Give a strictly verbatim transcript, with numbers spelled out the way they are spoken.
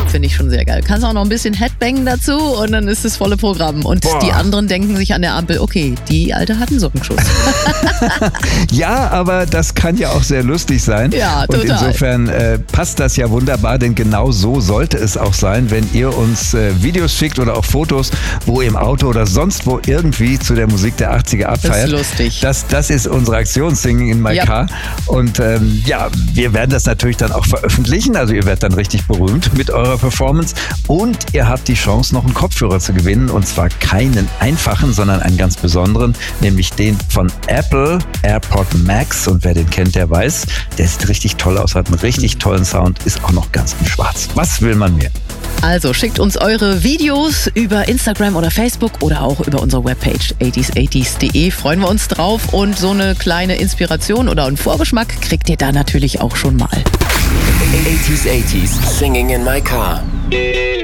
Finde ich schon sehr geil. Kannst auch noch ein bisschen Headbangen dazu und dann ist das volle Programm. Und Boah. Die anderen denken sich an der Ampel, okay, die Alte hat einen Sockenschuss. Ja, aber das kann ja auch sehr lustig sein. Ja, total. Und insofern äh, passt das ja wunderbar, denn genau so sollte es auch sein, wenn ihr uns äh, Videos schickt oder auch Fotos, wo ihr im Auto oder sonst wo irgendwie zu der Musik der achtziger abfeiert. Das ist lustig. Das, das ist unsere Aktion Singing in My ja. Car. Und ähm, ja, wir werden das natürlich dann auch veröffentlichen. Also ihr werdet dann richtig berühmt mit eurer Performance. Und ihr habt die Chance, noch einen Kopfhörer zu gewinnen. Und zwar keinen einfachen, sondern einen ganz besonderen, nämlich den von Apple AirPod Max. Und wer den kennt, der weiß, der sieht richtig toll aus, hat einen richtig tollen Sound, ist auch noch ganz in schwarz. Was will man mehr? Also schickt uns eure Videos über Instagram oder Facebook oder auch über unsere Webpage achtzig achtzig punkt de. Freuen wir uns drauf und so eine kleine Inspiration oder einen Vorgeschmack kriegt ihr da natürlich auch schon mal. achtzig achtzig Singing in My Car.